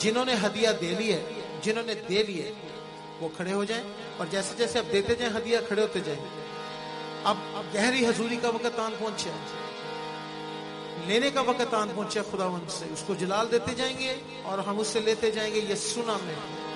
जिन्होंने हदिया दे ली है, जिन्होंने दे लिए वो खड़े हो जाएं, और जैसे जैसे अब देते जाएं हदिया खड़े होते जाएं। अब गहरी हजूरी का वक्त आन पहुंचे, लेने का वक्त आन पहुंचे खुदावंद से, उसको जलाल देते जाएंगे और हम उससे लेते जाएंगे। ये सुना मैं